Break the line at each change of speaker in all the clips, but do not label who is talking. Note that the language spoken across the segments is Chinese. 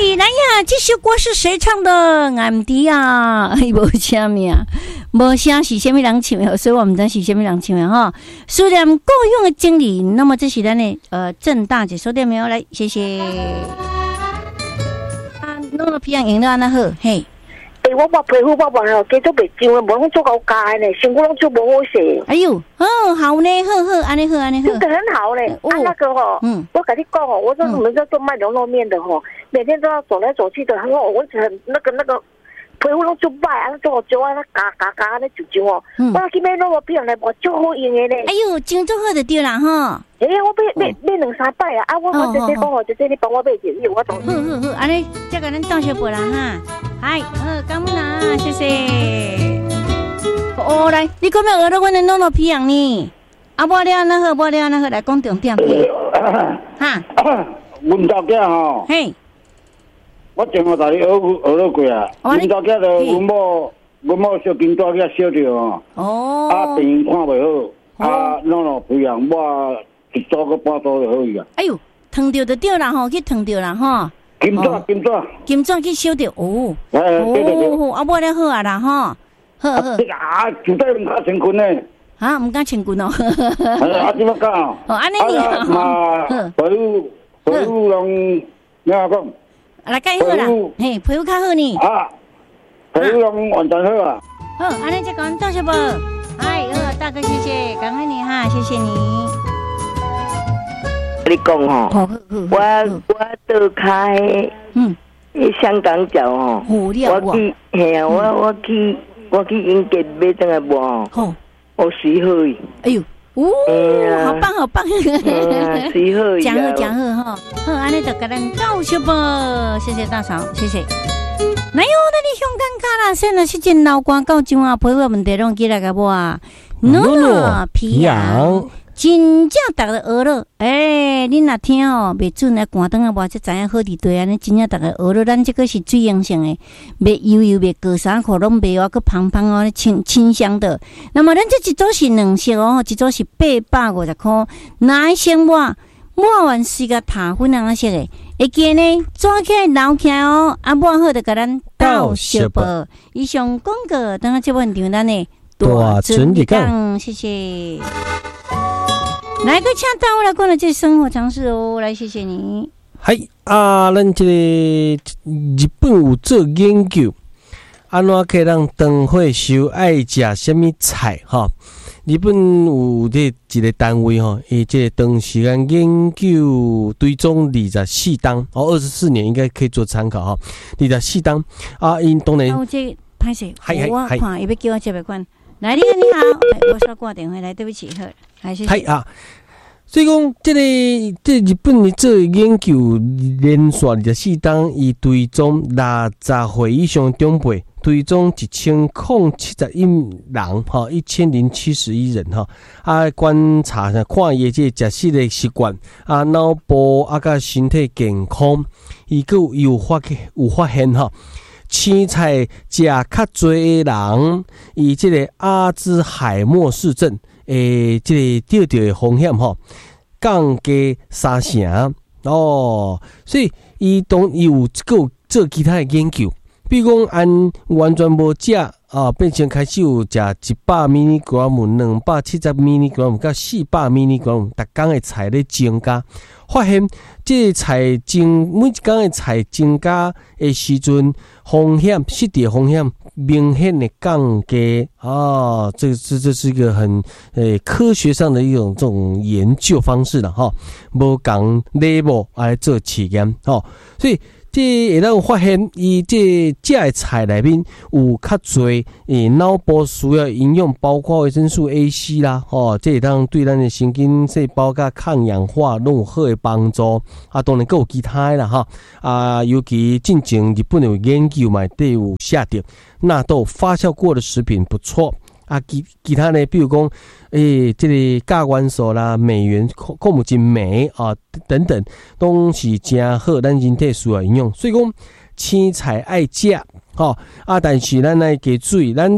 来呀，这首歌是谁唱的？俺弟啊，无啥名，无啥是什么人唱的，所以我们知是什么人唱的哈。数量够用的经理，那么这是咱的郑大姐收点没有？来，谢谢。弄了皮样赢了安那好，嘿。
我把皮肤我完了，继续袂上，无拢做到假呢，身躯拢做无好势。
哎呦，好呢，好，安尼好，
这个很好嘞。那个我跟你讲我说我们在做卖牛肉面的每天都要走来走去的，很我很那个皮肤拢做歹，做做嘎那就我去买弄个皮来无就好用的嘞。
哎呦，真做好就对啦哈。
我买2-3摆啊！我直接讲直接你帮我买一个，我懂。
好，安尼再给咱道谢不啦哈。嗨，感恩啦，谢谢。来，你可不可以学到我的弄皮样呢？无了那好，来讲重点。哈，
阮家囝
嘿，
我前后带你学了过啊。阮家囝就阮某小金大囝烧着病看袂好，弄皮样我。一早个半早就好伊啊！
哎呦，烫着就对啦去烫着啦金钻去烧着对，我了好啊啦好。
绝对唔敢穿裙呢。
唔敢穿裙哦。
怎么讲？
安尼你好。
皮肤拢怎讲？
来介好啦，嘿，皮肤较好呢。
皮肤拢完全好啊。
好，安尼再讲到什么？大哥，谢谢，感恩你哈，谢谢你。
你讲我倒开香港脚我去我去英国买等下无我洗好伊。
哎呦，好棒！讲好好，安尼就跟咱到什么？谢谢大嫂，谢谢。哪有那你香港卡啦？现在是真老广告中啊，皮肤问题拢记来个无啊？诺皮痒。真正大家学了，恁若听袂准来关灯啊，无才知影好伫对安尼，真正大家学了，咱这个是水溶性的，袂油，袂过衫裤拢袂话，佮胖哦，清香的。那么咱这一组是2色一组是850块，哪一色抹完是个塔粉红色的，会记呢，抓起来捞起来抹好就甲咱倒小包。以上广告，等下这问题咱呢大准你讲，谢谢。来个请到我来讲的这生活常识来谢谢你。
嗨咱这个日本有做研究，安怎可以让长岁数爱食什么菜日本有这一个单位伊这个长时间研究追踪24档24年应该可以做参考24档因当然
这拍摄我看伊要叫我接别款。来，你好，我刷挂电话来，对不起，好，谢谢。
所以讲，这日本的做研究，连续24档，伊追踪60岁以上长辈，追踪1071人1071人观察看伊这食食的习惯脑部甲身体健康，伊有发现青菜食较多的人，伊这个阿兹海默氏症这个得的风险降低3成所以伊有做其他的研究，比如讲按完全无食变成开始有食100mg、270mg 到400mg 逐天的菜咧增加，发现这菜每一天的菜增加的时阵，风险失智风险明显的降低这是一个很科学上的一种这种研究方式了无讲 level 来做实验所以这会当发现，伊这食的菜内面有较侪脑部需要营养，包括维生素 A、C 啦，这会当对咱的神经细胞甲抗氧化拢有好的帮助。当然，还有其他的啦尤其进前日本有研究嘛，都有写着，纳豆发酵过的食品不错。其他呢，比如讲，这个亚元素啦、镁元、矿物质镁等等，都是真好，咱人体需要营养。所以讲，青菜爱食但是咱爱加水，咱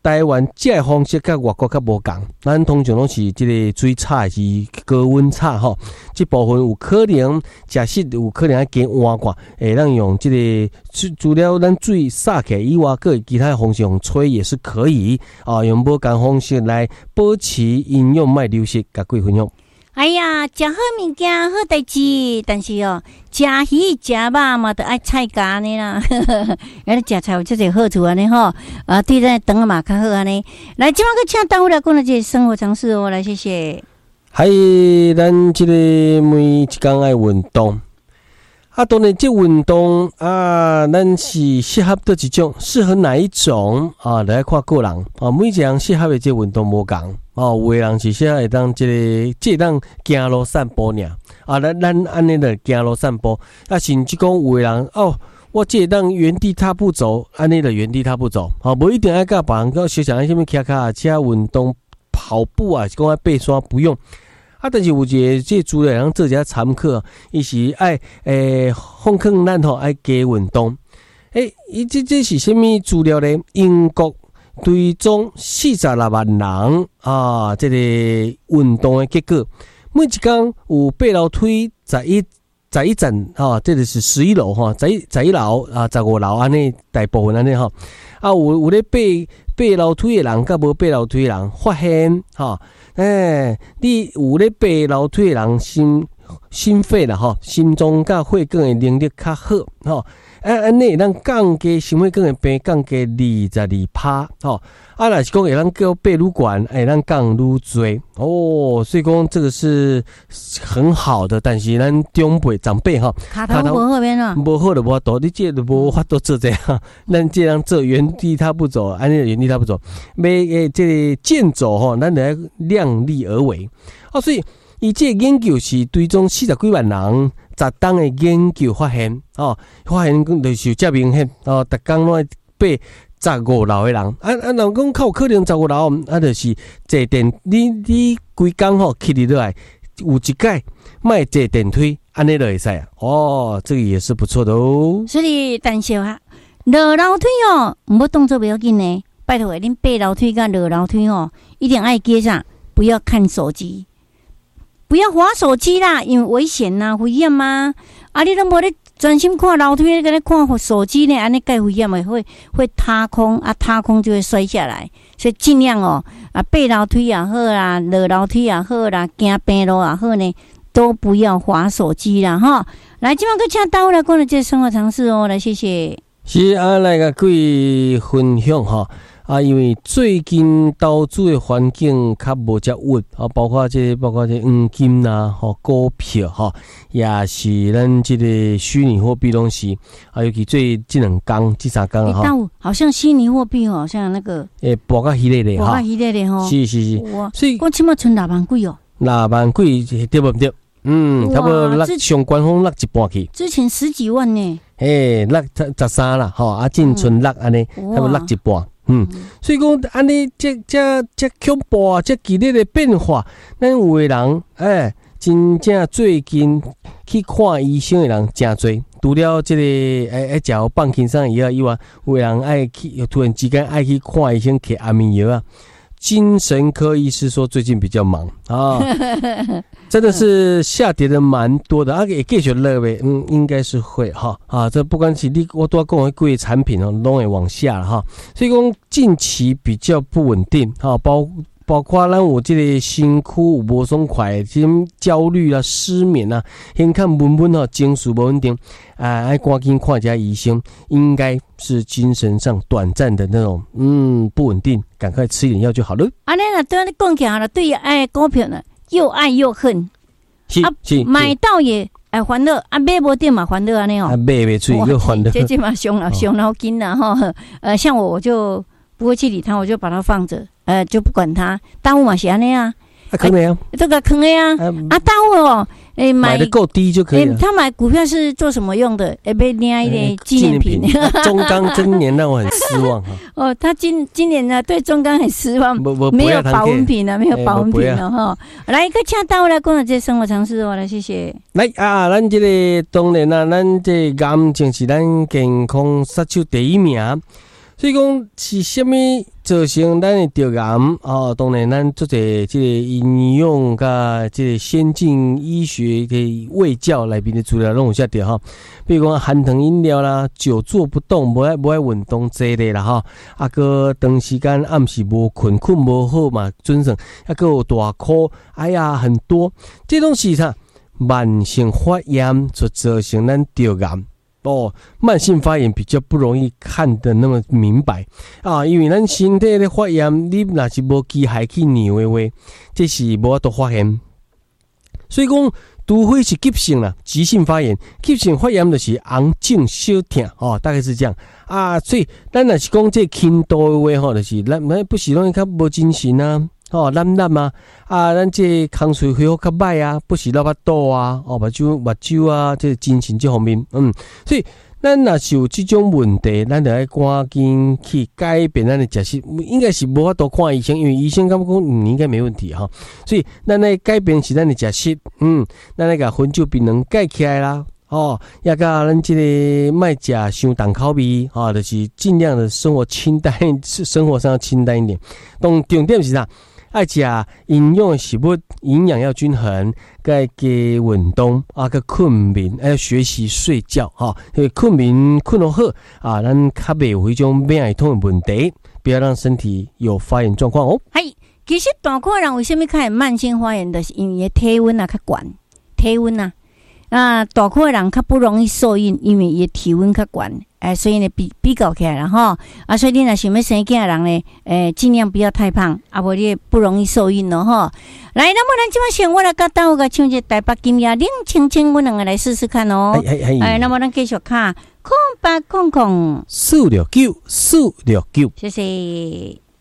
台湾这个方式甲外国较无共，咱通常拢是即个水炒是高温炒吼，这部分有可能食食有可能要加换挂，会让用即个除了咱水洒起来以外，个其他方式用吹也是可以啊，用无共方式来保持营养卖流失，甲各位分享。
哎呀，食好物件好代志，但是哦，食鱼食肉嘛，都爱菜价呢啦。原来食菜有这个好处安尼吼，对咱肠嘛较好安尼。来，今晚个请单位来讲了这生活常识哦，来谢谢。
还咱这个每一天爱运动，当然这运动咱是适合的一种，适合哪一种来看个人每一个人适合的这运动无共。有的人是适合会当这当行路散步尔咱安尼的行路散步甚至讲有的人我这当原地踏步走，安尼的原地踏步走无一定爱甲别人到小像什么骑脚车运动跑步是讲爱爬山不用但是有一个这资料人做一下参考，伊是爱放空咱爱加运动伊这是什么资料呢？英国追踪46万人这个运动的结果，每一天有爬楼梯11站这个是11楼11楼15楼安尼大部分安尼有咧爬楼梯的人甲无爬楼梯的人发现你有咧爬楼梯的人心肺啦心脏甲血管的能力较好安尼咱降低心血管的病降低22%若是讲会咱叫爬愈悬会咱降愈多所以讲这个是很好的，但是咱长辈卡
头无好边
无好就无法度，你这就无法度做这样咱这样做原地踏步走安尼原地踏步走这个健走咱得量力而为所以伊这个研究是追踪40几万人10天的研究发现发现就是这明显逐天拢爬15楼的人人讲较有可能15楼就是坐电你规工起入来有一届莫坐电梯安尼就会使这个也是不错的
所以但是落楼梯唔要动作不要紧呢，拜托恁爬楼梯甲落楼梯一定爱记上不要看手机，不要滑手机啦，因为危险啦，危险啊！你都无咧专心看楼梯，跟咧看手机呢，安尼介危险的，会塌空塌空就会摔下来。所以尽量爬楼梯也好啦，落楼梯也好啦，行平路也好呢，都不要滑手机啦哈。来，今晚个请大家来讲的这生活常识来谢谢。
是来个各位分享因为最近投资的环境较无遮稳包括这黄金啦股票也是咱这个虚拟货币东西尤其最这2天这3天
但好像虚拟货币好像那个
博较稀咧咧是
所以我起码存6万几
6万几对不对差不多上官方落一半去，
之前10几万呢
落13啦净存落安尼差不多落一半所以讲安尼这恐怖这激烈的变化，咱有的人真正最近去看医生的人真多，除了这个食好放轻松以外，有的人爱去突然之间爱去看医生摕安眠药精神科医师说最近比较忙真的是下跌的蛮多的也继续落呗应该是会这不管是我都要讲贵的产品都会往下了所以讲近期比较不稳定包括咱有这个身躯有无爽快这种焦虑失眠先看闷情绪不稳定要赶紧看一下医生，应该是精神上短暂的那种不稳定，赶快吃一点药就好了。
安尼啦，对你讲起来了，对股票呢又爱又恨，
是
买到也烦恼买无到嘛烦恼安尼
买不出又烦恼，
这嘛伤脑筋啦像我就不会去理他，我就把它放着就不管它，大户嘛是安尼
坑的
这个坑的大户
买的够低就可以了。
他买股票是做什么用的？要领一点纪念品。
中钢今年让我很失望
他今年呢对中钢很失望，没有保温瓶了，没有保温瓶了来，个请大家来讲这生活常识来谢谢。
来咱这个当然咱这癌症是咱健康杀手第1名。 所以讲是虾米造成咱的得癌？当然咱做者这个营养甲这个先进医学的卫教内面的资料拢有写着哈。比如讲含糖饮料啦、久坐不动、无爱运动这类啦哈，个长时间暗时无困无好嘛，准绳，个有大哭，哎呀很多，这东西啥慢性发炎就造成咱得癌。慢性发炎比较不容易看得那么明白因为咱身体的发炎，你若是无机械去尿的话，这是无法度发现。所以讲，除非是急性啦，急性发炎，急性发炎就是红肿小痛大概是这样所以咱若是讲这轻度的话就是咱不是容易较无精神懒咱这空水恢复较歹不是老巴肚目睭这精神这方面所以咱若是有这种问题，咱就要赶紧去改变咱的食食，应该是无法度看医生，因为医生感觉讲你应该没问题所以咱来改变是咱的食食，咱来甲烟酒槟榔改起来啦也甲咱这个卖食伤重口味就是尽量的生活清淡，生活上要清淡一点。重点是啥？爱食营养的食物，营养要均衡，该加运动个困眠，要学习睡觉困眠困得好咱较袂有迄种免疫痛的问题，不要让身体有发炎状况
系，其实大块人为什么开始慢性发炎的？是因为体温较悬，体温大块人较不容易受孕，因为伊体温较悬。所以呢比较起来啦所以你若想要生囝的人呢，尽量不要太胖，无你不容易受孕咯来，那么咱即摆先，我来甲大家唱一台北金雅冷清清，我两个来试试看那么咱继续看，0800469469， 谢谢。